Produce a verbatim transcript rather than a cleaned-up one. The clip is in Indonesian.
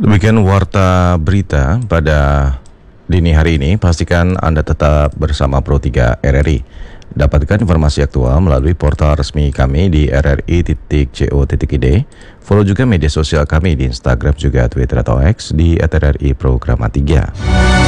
Demikian warta berita pada dini hari ini. Pastikan Anda tetap bersama Pro tiga R R I. Dapatkan informasi aktual melalui portal resmi kami di r r i titik co titik i d. Follow juga media sosial kami di Instagram juga Twitter atau X di at r r i programa tiga.